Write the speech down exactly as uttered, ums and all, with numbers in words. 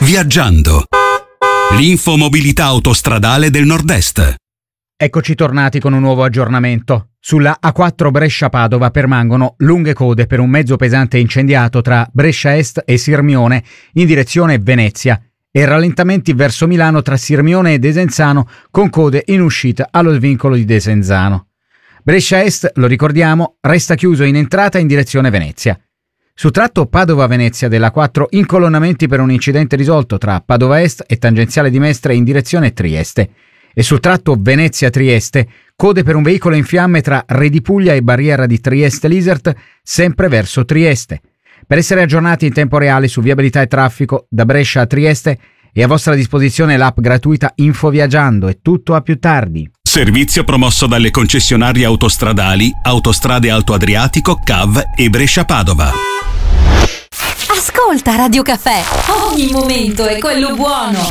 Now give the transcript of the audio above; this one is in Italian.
Viaggiando. L'infomobilità autostradale del Nord-Est. Eccoci tornati con un nuovo aggiornamento. Sulla A quattro Brescia-Padova permangono lunghe code per un mezzo pesante incendiato tra Brescia Est e Sirmione in direzione Venezia e rallentamenti verso Milano tra Sirmione e Desenzano con code in uscita allo svincolo di Desenzano. Brescia Est, lo ricordiamo, resta chiuso in entrata in direzione Venezia. Su tratto Padova-Venezia della A quattro incolonnamenti per un incidente risolto tra Padova Est e tangenziale di Mestre in direzione Trieste. E sul tratto Venezia-Trieste, code per un veicolo in fiamme tra Redipuglia e barriera di Trieste-Lisert, sempre verso Trieste. Per essere aggiornati in tempo reale su viabilità e traffico da Brescia a Trieste è a vostra disposizione l'app gratuita Infoviaggiando. È tutto, a più tardi. Servizio promosso dalle concessionarie autostradali Autostrade Alto Adriatico, C A V e Brescia-Padova. Ascolta Radio Caffè, ogni momento è quello buono.